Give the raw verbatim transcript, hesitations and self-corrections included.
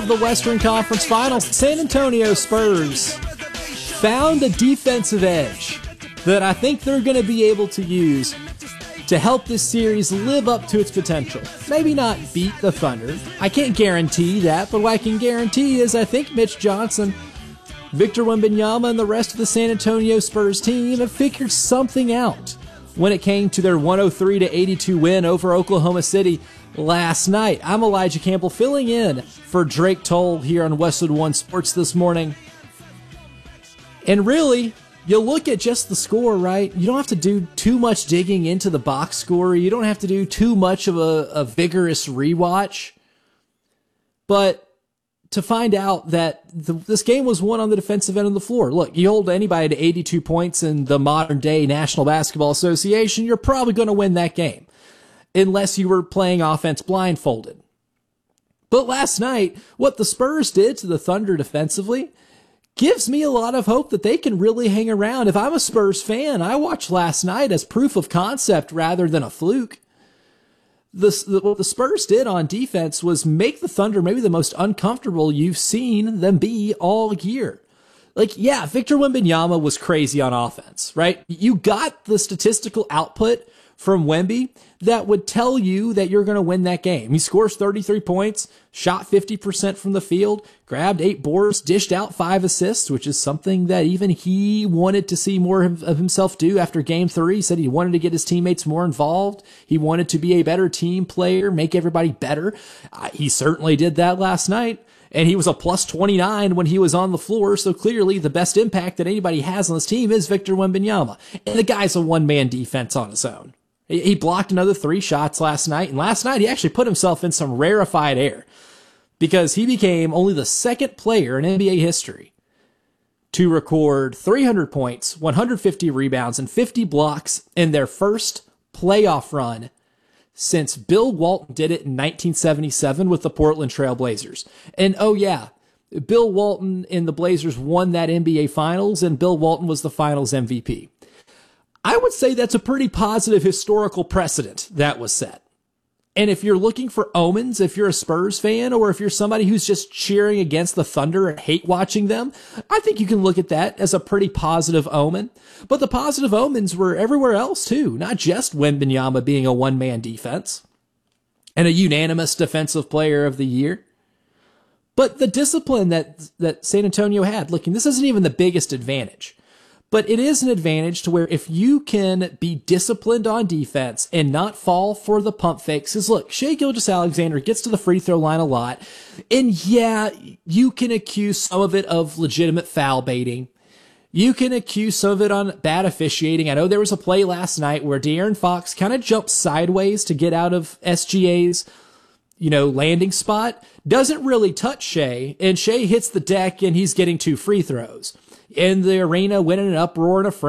The Western Conference Finals, San Antonio Spurs found a defensive edge that I think they're going to be able to use to help this series live up to its potential. Maybe not beat the Thunder. I can't guarantee that, but what I can guarantee is I think Mitch Johnson, Victor Wembanyama, and the rest of the San Antonio Spurs team have figured something out when it came to their one oh three to eighty-two win over Oklahoma City last night. I'm Elijah Campbell filling in for Drake Toll here on Westwood One Sports this morning. And really, you look at just the score, right? You don't have to do too much digging into the box score. You don't have to do too much of a, a vigorous rewatch. But to find out that the, this game was won on the defensive end of the floor. Look, you hold anybody to eighty-two points in the modern-day National Basketball Association, you're probably going to win that game, unless you were playing offense blindfolded. But last night, what the Spurs did to the Thunder defensively gives me a lot of hope that they can really hang around. If I'm a Spurs fan, I watched last night as proof of concept rather than a fluke. The, the, what the Spurs did on defense was make the Thunder maybe the most uncomfortable you've seen them be all year. Like, yeah, Victor Wembanyama was crazy on offense, right? You got the statistical output from Wemby that would tell you that you're going to win that game. He scores thirty-three points, shot fifty percent from the field, grabbed eight boards, dished out five assists, which is something that even he wanted to see more of himself do after game three. He said he wanted to get his teammates more involved. He wanted to be a better team player, make everybody better. Uh, he certainly did that last night. And he was a plus twenty-nine when he was on the floor, so clearly the best impact that anybody has on this team is Victor Wembanyama. And the guy's a one-man defense on his own. He blocked another three shots last night, and last night he actually put himself in some rarefied air because he became only the second player in N B A history to record three hundred points, one hundred fifty rebounds, and fifty blocks in their first playoff run since Bill Walton did it in nineteen seventy-seven with the Portland Trail Blazers. And oh yeah, Bill Walton and the Blazers won that N B A Finals, and Bill Walton was the Finals M V P. I would say that's a pretty positive historical precedent that was set. And if you're looking for omens, if you're a Spurs fan, or if you're somebody who's just cheering against the Thunder and hate watching them, I think you can look at that as a pretty positive omen. But the positive omens were everywhere else too, not just Wembanyama being a one-man defense and a unanimous defensive player of the year. But the discipline that, that San Antonio had, looking, this isn't even the biggest advantage. But it is an advantage to where if you can be disciplined on defense and not fall for the pump fakes, because look, Shai Gilgeous-Alexander gets to the free throw line a lot, and yeah, you can accuse some of it of legitimate foul baiting. You can accuse some of it on bad officiating. I know there was a play last night where De'Aaron Fox kind of jumped sideways to get out of S G A's, you know, landing spot, doesn't really touch Shai, and Shai hits the deck and he's getting two free throws. In the arena, went in an uproar and a